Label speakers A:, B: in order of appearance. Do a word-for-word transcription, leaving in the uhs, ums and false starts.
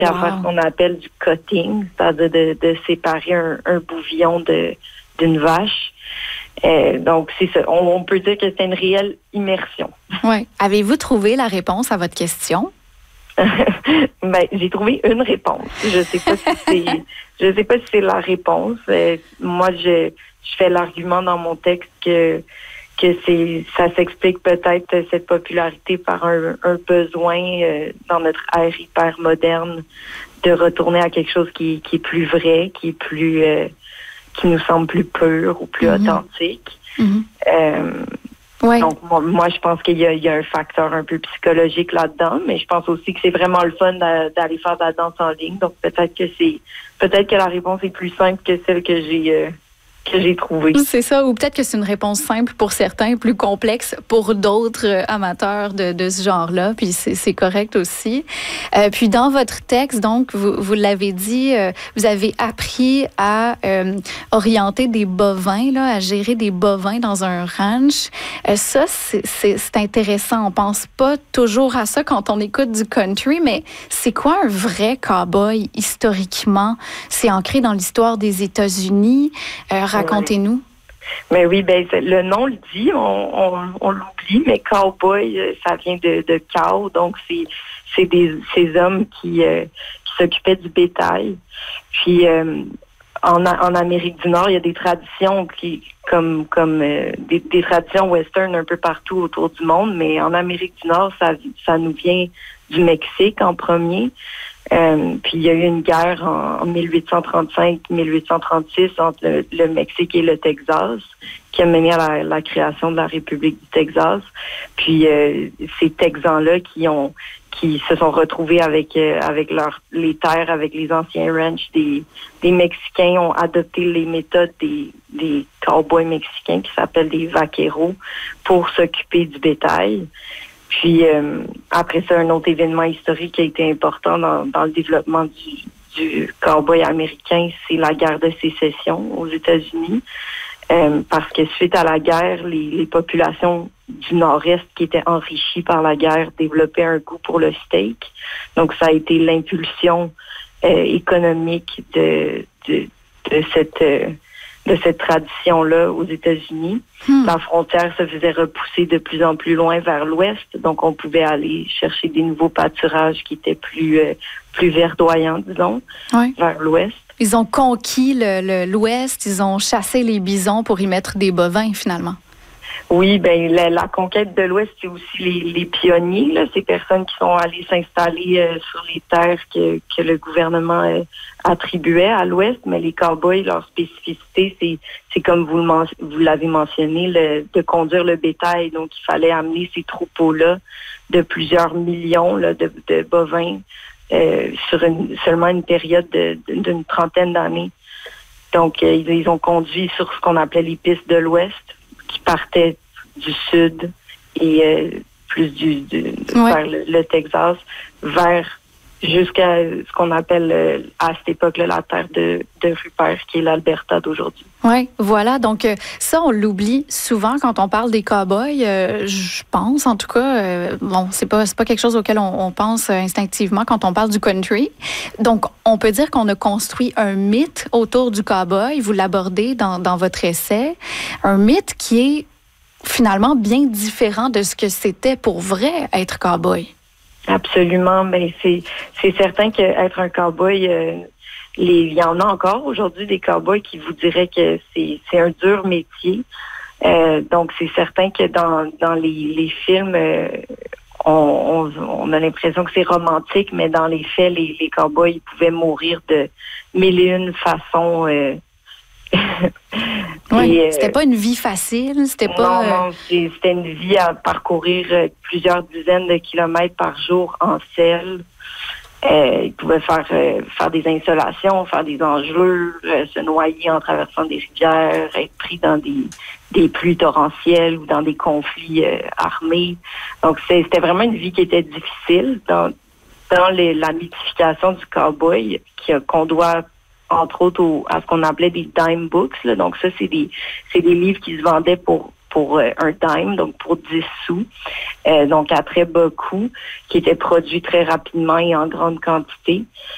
A: Wow.
B: À faire ce qu'on appelle du cutting, c'est-à-dire de, de séparer un, un bouvillon de, d'une vache. Euh, donc, c'est ça. On, on peut dire que c'est une réelle immersion.
A: Oui. Avez-vous trouvé la réponse à votre question?
B: Ben, j'ai trouvé une réponse. Je sais pas si c'est, je sais pas si c'est la réponse. Euh, moi, je, je fais l'argument dans mon texte que que c'est, ça s'explique peut-être cette popularité par un, un besoin euh, dans notre ère hyper moderne de retourner à quelque chose qui, qui est plus vrai, qui est plus, euh, qui nous semble plus pur ou plus mm-hmm. authentique.
A: Mm-hmm.
B: Euh,
A: Ouais.
B: Donc, moi, moi, je pense qu'il y a, il y a un facteur un peu psychologique là-dedans, mais je pense aussi que c'est vraiment le fun d'a, d'aller faire de la danse en ligne. Donc, peut-être que c'est, peut-être que la réponse est plus simple que celle que j'ai, euh, que j'ai trouvée.
A: C'est ça, ou peut-être que c'est une réponse simple pour certains, plus complexe pour d'autres euh, amateurs de, de ce genre-là, puis c'est, c'est correct aussi. Euh, puis dans votre texte, donc, vous, vous l'avez dit, euh, vous avez appris à euh, orienter des bovins, là, à gérer des bovins dans un ranch. Euh, ça, c'est, c'est, c'est intéressant. On pense pas toujours à ça quand on écoute du country, mais c'est quoi un vrai cow-boy historiquement? C'est ancré dans l'histoire des États-Unis. Euh, Racontez-nous.
B: Mais oui, ben le nom le dit, on, on, on l'oublie, mais cowboy, ça vient de, de cow, donc c'est c'est des ces hommes qui euh, qui s'occupaient du bétail. Puis euh, en en Amérique du Nord, il y a des traditions qui comme comme euh, des, des traditions western un peu partout autour du monde, mais en Amérique du Nord, ça ça nous vient du Mexique en premier. Euh, puis il y a eu une guerre en, en dix-huit cent trente-cinq dix-huit cent trente-six entre le, le Mexique et le Texas qui a mené à la, la création de la République du Texas. Puis euh, ces Texans-là qui ont qui se sont retrouvés avec euh, avec leur les terres, avec les anciens ranchs des des Mexicains ont adopté les méthodes des des cowboys mexicains qui s'appellent des vaqueros pour s'occuper du bétail. Puis euh, après ça, un autre événement historique qui a été important dans, dans le développement du, du cowboy américain, c'est la guerre de sécession aux États-Unis. Euh, parce que suite à la guerre, les, les populations du Nord-Est qui étaient enrichies par la guerre développaient un goût pour le steak. Donc ça a été l'impulsion euh, économique de, de, de cette... Euh, de cette tradition-là aux États-Unis. Hmm. La frontière se faisait repousser de plus en plus loin vers l'ouest, donc on pouvait aller chercher des nouveaux pâturages qui étaient plus euh, plus verdoyants, disons,
A: oui.
B: vers l'ouest.
A: Ils ont conquis le, le, l'ouest, ils ont chassé les bisons pour y mettre des bovins, finalement.
B: Oui, ben la, la conquête de l'Ouest, c'est aussi les, les pionniers, là, ces personnes qui sont allées s'installer euh, sur les terres que, que le gouvernement euh, attribuait à l'Ouest, mais les cowboys, leur spécificité, c'est, c'est comme vous, le men- vous l'avez mentionné, le, de conduire le bétail. Donc, il fallait amener ces troupeaux-là de plusieurs millions là, de, de bovins euh, sur une, seulement une période de, d'une trentaine d'années. Donc, euh, ils, ils ont conduit sur ce qu'on appelait les pistes de l'Ouest, qui partait du sud et euh, plus du, du ouais. vers le, le Texas, vers jusqu'à ce qu'on appelle euh, à cette époque-là la terre de, de Rupert, qui est l'Alberta d'aujourd'hui.
A: Oui, voilà. Donc euh, ça, on l'oublie souvent quand on parle des cow-boys. Euh, je pense, en tout cas, euh, bon, c'est pas c'est pas quelque chose auquel on, on pense instinctivement quand on parle du country. Donc, on peut dire qu'on a construit un mythe autour du cow-boy. Vous l'abordez dans dans votre essai, un mythe qui est finalement bien différent de ce que c'était pour vrai être cow-boy.
B: Absolument. Ben c'est c'est certain qu'être un cow-boy, euh, les, il y en a encore aujourd'hui des cow-boys qui vous diraient que c'est c'est un dur métier. Euh, donc c'est certain que dans dans les les films, euh, on, on on a l'impression que c'est romantique, mais dans les faits, les les cow-boys ils pouvaient mourir de mille et une façons. Euh,
A: Oui, euh, c'était pas une vie facile, c'était
B: non,
A: pas...
B: Non, non, c'était une vie à parcourir euh, plusieurs dizaines de kilomètres par jour en selle. Euh, ils pouvaient faire euh, faire des insolations, faire des engelures, euh, se noyer en traversant des rivières, être pris dans des, des pluies torrentielles ou dans des conflits euh, armés. Donc, c'est, c'était vraiment une vie qui était difficile dans, dans les, la mythification du cow-boy qui, qu'on doit entre autres au, à ce qu'on appelait des dime books. Là. Donc ça, c'est des c'est des livres qui se vendaient pour pour euh, un dime, donc pour dix sous, euh, donc à très bas coût, qui étaient produits très rapidement et en grande quantité.